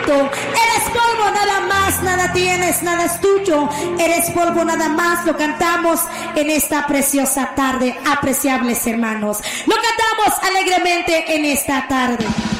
Santo. Eres polvo, nada más, nada tienes, nada es tuyo. Eres polvo, nada más. Lo cantamos en esta preciosa tarde, apreciables hermanos. Lo cantamos alegremente en esta tarde.